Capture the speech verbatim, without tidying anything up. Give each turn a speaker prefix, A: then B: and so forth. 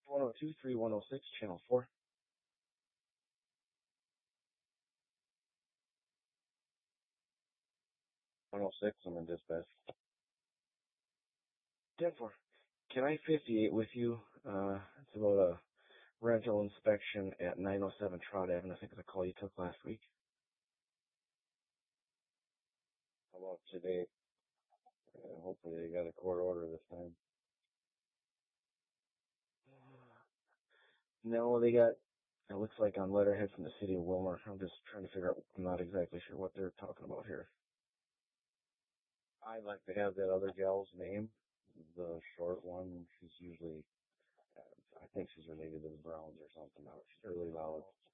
A: one oh two, three one oh six, channel four. one oh six, I'm in dispatch. ten four. Can I fifty-eight with you? Uh, it's about a rental inspection at nine oh seven Trout Avenue. I think it's a call you took last week. How about today? Uh, hopefully they got a court order this time. No, they got, it looks like on letterhead from the city of Wilmer. I'm just trying to figure out, I'm not exactly sure what they're talking about here. I'd like to have that other gal's name, the short one. She's usually, uh, I think she's related to the Browns or something. She's really loud.